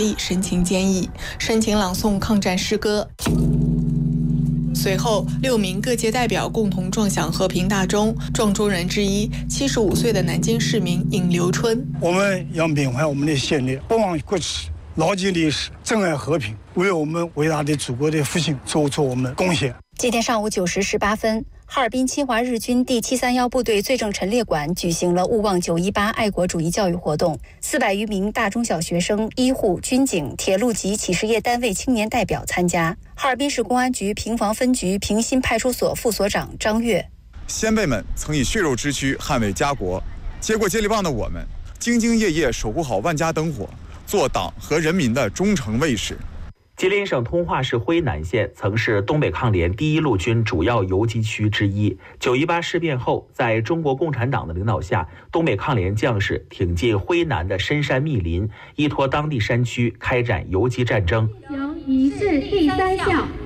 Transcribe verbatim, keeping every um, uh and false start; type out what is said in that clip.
力申请监议，申请朗诵抗战诗歌。随后，六名各界代表共同撞响和平大钟，撞钟人之一，七十五岁的南京市民尹留春。 我们要缅怀我们的先烈，不忘国耻，牢记历史，珍爱和平，为我们伟大的祖国的复兴做出我们贡献。 今天上午九时十八分，哈尔滨侵华日军第七三幺部队罪证陈列馆举行了勿忘九一八爱国主义教育活动，四百余名大中小学生、医护、军警、铁路及企事业单位青年代表参加。哈尔滨市公安局平房分局平新派出所副所长张跃： 先辈们曾以血肉之躯捍卫家国，接过接力棒的我们，兢兢业业守护好万家灯火，做党和人民的忠诚卫士。 吉林省通化市辉南县曾是东北抗联第一路军主要游击区之一。九一八事变后，在中国共产党的领导下，东北抗联将士挺进辉南的深山密林，依托当地山区开展游击战争。 由一市第三校